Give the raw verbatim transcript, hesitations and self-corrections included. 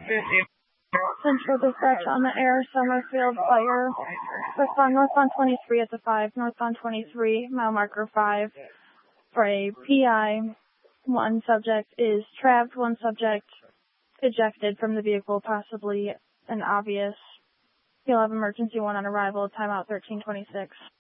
Central dispatch on the air, Summerfield Fire. Respond northbound twenty-three at the five, northbound twenty-three, mile marker five. For a P I, one subject is trapped, one subject ejected from the vehicle, possibly an obvious. You'll have emergency one on arrival, timeout thirteen twenty-six.